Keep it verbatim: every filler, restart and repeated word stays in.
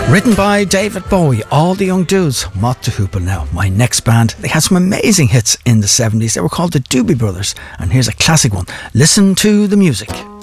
Written by David Bowie, all the young dudes, Mott the Hoople now. My next band, they had some amazing hits in the seventies. They were called the Doobie Brothers, and here's a classic one. Listen to the music.